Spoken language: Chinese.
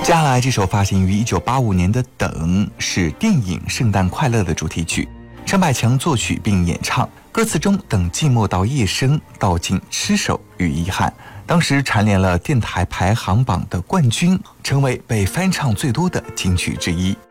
接下来这首发行于1985年的《等》是电影《圣诞快乐》的主题曲，张百强作曲并演唱。歌词中等寂寞到夜深，道尽痴守与遗憾，当时蝉联了电台排行榜的冠军，成为被翻唱最多的金曲之一。